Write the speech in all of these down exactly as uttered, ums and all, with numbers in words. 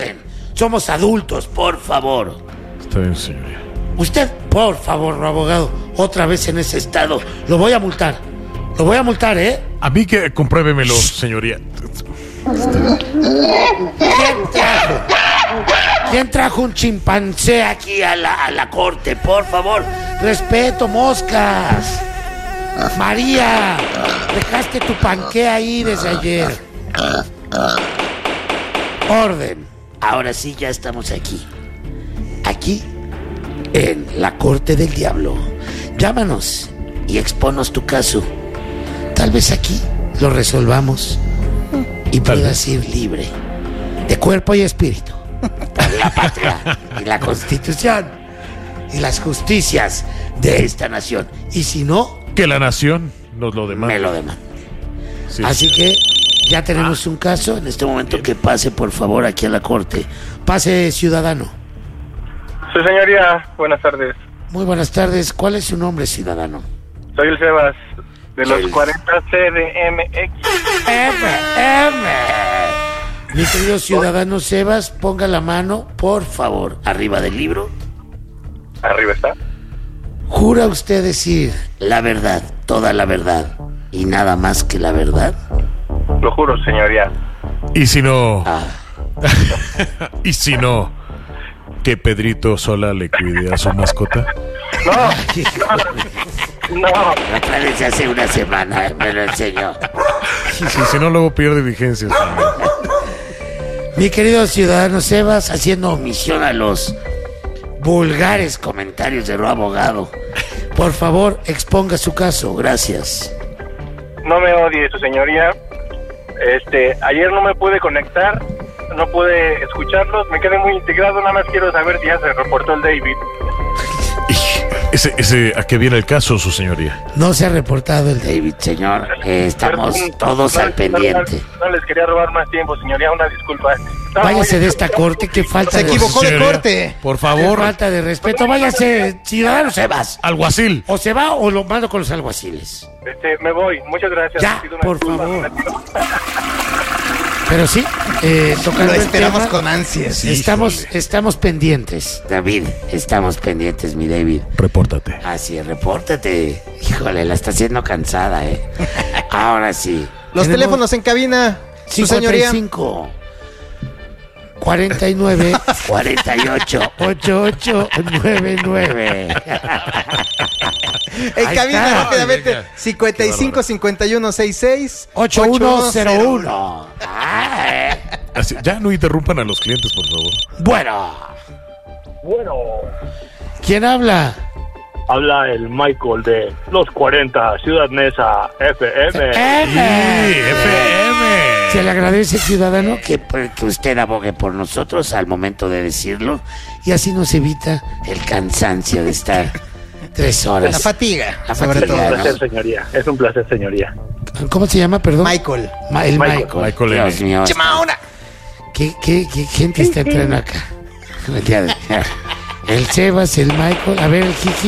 orden. Somos adultos, por favor. Está bien, señoría. Usted, por favor, abogado, otra vez en ese estado. Lo voy a multar. Lo voy a multar, ¿eh? A mí que compruébemelo, señoría. ¿Quién trajo? ¿Quién trajo un chimpancé aquí a la, a la corte? Por favor, respeto, moscas. María, dejaste tu panqué ahí desde ayer. Orden. Ahora sí, ya estamos aquí. Aquí, en la corte del diablo. Llámanos y exponos tu caso. Tal vez aquí lo resolvamos y puedas ir libre, de cuerpo y espíritu, por la patria y la constitución y las justicias de esta nación. Y si no, que la nación nos lo demande. Me lo demanda. Sí. Así que ya tenemos un caso. En este momento que pase, por favor, aquí a la corte. Pase, ciudadano. Su señoría, buenas tardes. Muy buenas tardes. ¿Cuál es su nombre, ciudadano? Soy el Sebas, de los El- cuarenta C D M X. M, M. Mi querido ciudadano Sebas, ponga la mano, por favor, arriba del libro. Arriba está. ¿Jura usted decir la verdad, toda la verdad y nada más que la verdad? Lo juro, señoría. Y si no, Ah, y si no, que Pedrito Sola le cuide a su mascota. No, no. otra vez hace una semana me lo enseñó. Sí, sí, si no, luego pierde vigencia, señor. Mi querido ciudadano Sebas, haciendo omisión a los vulgares comentarios de lo abogado, por favor, exponga su caso. Gracias. No me odie, su señoría. Este, ayer no me pude conectar, no pude escucharlos, me quedé muy integrado, nada más quiero saber si ya se reportó el David. Ese, ese, ¿a qué viene el caso, su señoría? No se ha reportado el David, señor. Eh, estamos Perdón, todos no, al no, pendiente. No, no les quería robar más tiempo, señoría, una disculpa. Estaba Váyase muy- de esta corte, que falta Se de equivocó de Señoría, corte. Por Qué favor, falta de respeto. Váyase, ciudadano Sebas. alguacil. O se va o lo mando con los alguaciles. Este, me voy, muchas gracias. Ya, Pido una por disculpa. favor. Pero sí, eh, tocando Lo el esperamos tema, con ansias. estamos, estamos pendientes, David. Estamos pendientes, mi David. Repórtate. Así es, repórtate. Híjole, la está haciendo cansada, ¿eh? Ahora sí. Los Tenemos teléfonos en cabina, su señoría. cincuenta y cinco, cuarenta y nueve, cuarenta y ocho, ochenta y ocho noventa y nueve. En Ahí cabina está. rápidamente. Venga. cincuenta y cinco, cincuenta y uno, sesenta y seis, ocho uno cero uno. Ay. Así- ya no interrumpan a los clientes, por favor. Bueno, Bueno, ¿quién habla? habla el Michael de los cuarenta, Ciudad Neza, F M. M. F M. Se le agradece, ciudadano, que, que usted abogue por nosotros al momento de decirlo, y así nos evita el cansancio de estar tres horas. La fatiga, La sobre fatiga, todo. ¿no? placer, señoría. Es un placer, señoría. ¿Cómo se llama, perdón? Michael. Ma- el Michael. Michael. Michael Dios M. mío. Chamaona. ¿Qué, qué, qué gente está entrando acá? El día de- El Sebas, el Michael. A ver, el Jiji.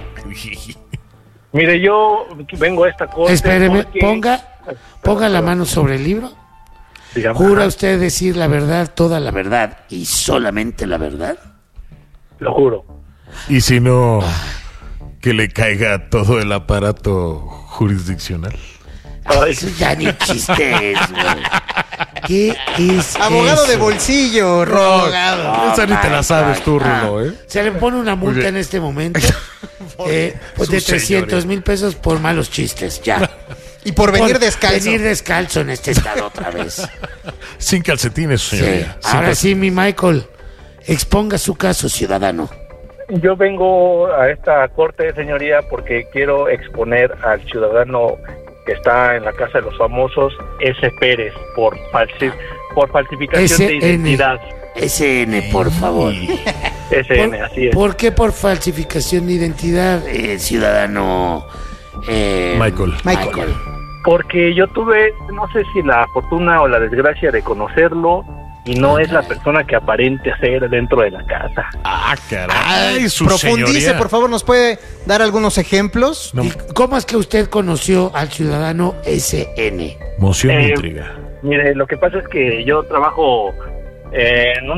Mire, yo vengo a esta corte. Espéreme, porque- ponga, ponga la mano sobre el libro. Dígame. ¿Jura usted decir la verdad, toda la verdad y solamente la verdad? Lo juro. Y si no, que le caiga todo el aparato jurisdiccional. Ay, Eso ya ni chiste es, güey. ¿Qué es Abogado eso? de bolsillo, abogado. Esa ni te la sabes tú, Ah, Rulo, ¿eh? Se le pone una multa Oye. en este momento eh, pues Su de trescientos señoría. mil pesos por malos chistes, ya. Y por venir Por descalzo. Venir descalzo en este estado otra vez. Sin calcetines, Sí. señoría. Sin Ahora cal- sí, mi Michael, exponga su caso, ciudadano. yo vengo a esta corte, señoría, porque quiero exponer al ciudadano que está en la Casa de los Famosos, S. Pérez, por, falsi- por falsificación S de N. identidad. S N, por favor. S N, ¿Por, así es. ¿Por qué por falsificación de identidad, eh, ciudadano eh, Michael. Michael. Porque yo tuve, no sé si la fortuna o la desgracia de conocerlo, y no es la persona que aparente ser dentro de la casa. Ah, caray, su Profundice, señoría. por favor, ¿nos puede dar algunos ejemplos? No, ¿Y cómo es que usted conoció al ciudadano S N? moción e Eh, intriga. Mire, lo que pasa es que yo trabajo eh, en un